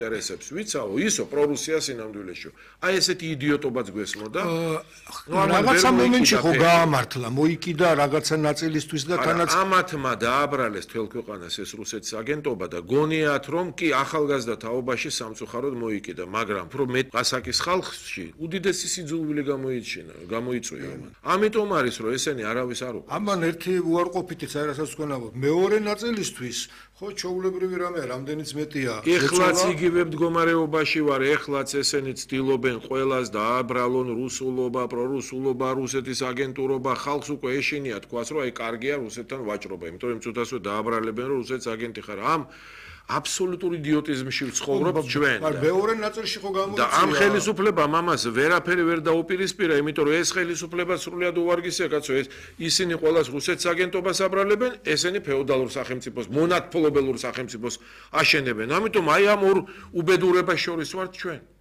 ინტერესებს ვიცაო, ისო პრორუსია სინამდვილეში. აი ესეთი იდიოტობაც გვესმოდა. რაღაცა მომენტში ხო გაამართლა, მოიკიდა რაღაცა ნაწილისთვის და თანაც ამათმა დააბრალეს თელ ქვეყანას ეს რუსეთის აგენტობა და გონიათ რომ კი ახალგაზრდა თაობაში სამწუხაროდ მოიკიდა, მაგრამ უფრო მეტ ყასაკის ხალხში უდიდესი სიძულვილი გამოიწვია მან. ამიტომ არის რომ ესენი არავის არ უყურებს. ამან ერთი უარყოფითიც რასაც თქვენ ამბობთ, მეორე ნაწილისთვის ხო ჩაულებრივი რამეა, რამდენიც მეტია. ეხლაც იგივე მდგომარეობაში ვარ, ეხლაც ესენი ცდილობენ ყველას დააბრალონ რუსულობა, პრორუსულობა, რუსეთის აგენტურობა, ხალხს უკვე ეშინია თქვას, რომ აი კარგია რუსეთთან ვაჭრობა, იმიტომ რომ წუთასვე დააბრალებენ რომ რუსეთის აგენტი ხარ. ამ აბსოლუტურ იდიოტიზმში ვცხოვრობთ ჩვენ. მეორე ნაწილში ხო გამოიწვია. და ამ ხელისუფლებამ ამას ვერაფერი ვერ დაუპირისპირა, იმიტომ რომ ეს ხელისუფლება სრულიად უვარგისია, კაცო, ისინი ყველას რუსეთის აგენტობას აბრალებენ, ესენი ფეოდალურ სახელმწიფოს, მონათფლობელურ სახელმწიფოს აშენებენ. ამიტომ აი ამ ორ უბედურებას შორის ვართ ჩვენ.